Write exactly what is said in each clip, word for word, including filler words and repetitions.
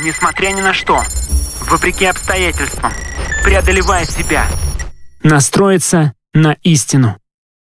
несмотря ни на что, вопреки обстоятельствам, преодолевая себя. Настроиться на истину.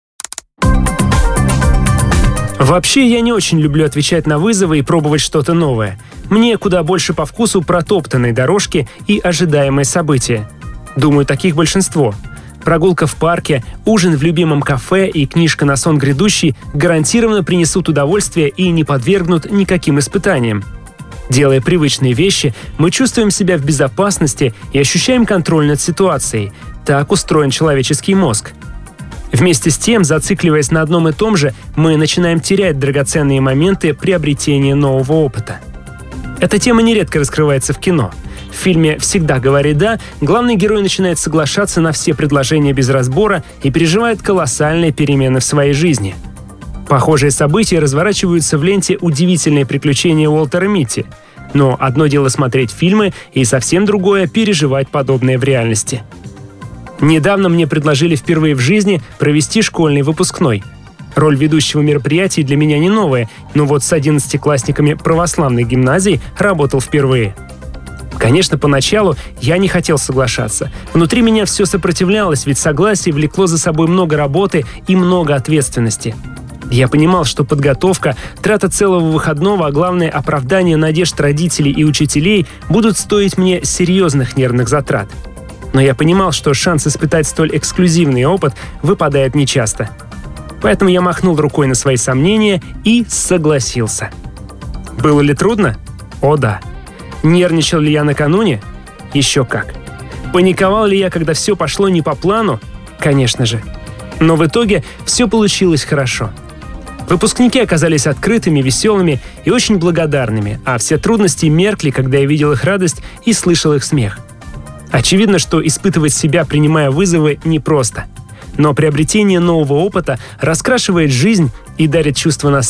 Вообще, я не очень люблю отвечать на вызовы и пробовать что-то новое. Мне куда больше по вкусу протоптанные дорожки и ожидаемые события. Думаю, таких большинство. Прогулка в парке, ужин в любимом кафе и книжка на сон грядущий гарантированно принесут удовольствие и не подвергнут никаким испытаниям. Делая привычные вещи, мы чувствуем себя в безопасности и ощущаем контроль над ситуацией. Так устроен человеческий мозг. Вместе с тем, зацикливаясь на одном и том же, мы начинаем терять драгоценные моменты приобретения нового опыта. Эта тема нередко раскрывается в кино. В фильме «Всегда говори да» главный герой начинает соглашаться на все предложения без разбора и переживает колоссальные перемены в своей жизни. Похожие события разворачиваются в ленте «Удивительные приключения Уолтера Митти». Но одно дело смотреть фильмы, и совсем другое — переживать подобное в реальности. Недавно мне предложили впервые в жизни провести школьный выпускной. Роль ведущего мероприятий для меня не новая, но вот с одиннадцатиклассниками православной гимназии работал впервые. Конечно, поначалу я не хотел соглашаться. Внутри меня все сопротивлялось, ведь согласие влекло за собой много работы и много ответственности. Я понимал, что подготовка, трата целого выходного, а главное — оправдание надежд родителей и учителей будут стоить мне серьезных нервных затрат. Но я понимал, что шанс испытать столь эксклюзивный опыт выпадает нечасто. Поэтому я махнул рукой на свои сомнения и согласился. Было ли трудно? О да. Нервничал ли я накануне? Еще как. Паниковал ли я, когда все пошло не по плану? Конечно же. Но в итоге все получилось хорошо. Выпускники оказались открытыми, веселыми и очень благодарными, а все трудности меркли, когда я видел их радость и слышал их смех. Очевидно, что испытывать себя, принимая вызовы, непросто. Но приобретение нового опыта раскрашивает жизнь и дарит чувство насыщенности.